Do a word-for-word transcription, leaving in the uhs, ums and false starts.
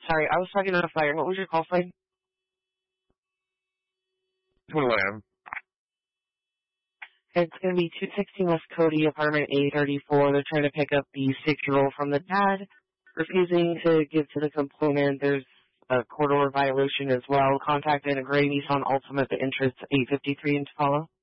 Sorry, I was talking to the fire. What was your call sign? twenty-one M. It's going to be two sixteen West Cody, apartment A thirty-four. They're trying to pick up the six-year-old from the dad, refusing to give to the component. There's a court order violation as well. Contact in a gray Nissan Altima, the entrance eight fifty-three in Tupelo.